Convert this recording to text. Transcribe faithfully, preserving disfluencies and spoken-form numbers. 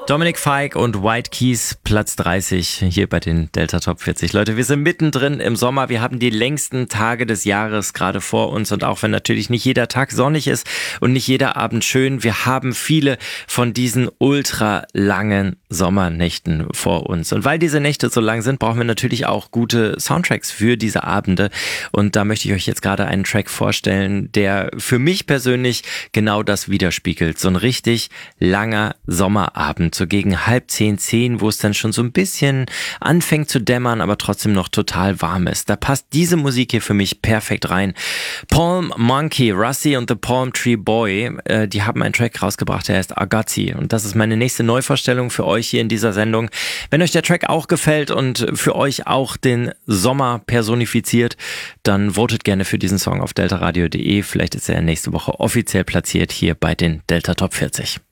Dominic Fike und White Keys, Platz dreißig hier bei den Delta Top vierzig. Leute, wir sind mittendrin im Sommer. Wir haben die längsten Tage des Jahres gerade vor uns. Und auch wenn natürlich nicht jeder Tag sonnig ist und nicht jeder Abend schön, wir haben viele von diesen ultra langen Sommernächten vor uns. Und weil diese Nächte so lang sind, brauchen wir natürlich auch gute Soundtracks für diese Abende. Und da möchte ich euch jetzt gerade einen Track vorstellen, der für mich persönlich genau das widerspiegelt. So ein richtig langer Sommerabend. So gegen halb zehn, zehn, wo es dann schon so ein bisschen anfängt zu dämmern, aber trotzdem noch total warm ist. Da passt diese Musik hier für mich perfekt rein. Palm Monkey, Rusty und the Palm Tree Boy, äh, die haben einen Track rausgebracht, der heißt Agazzi. Und das ist meine nächste Neuvorstellung für euch hier in dieser Sendung. Wenn euch der Track auch gefällt und für euch auch den Sommer personifiziert, dann votet gerne für diesen Song auf deltaradio punkt de. Vielleicht ist er nächste Woche offiziell platziert hier bei den Delta Top vierzig.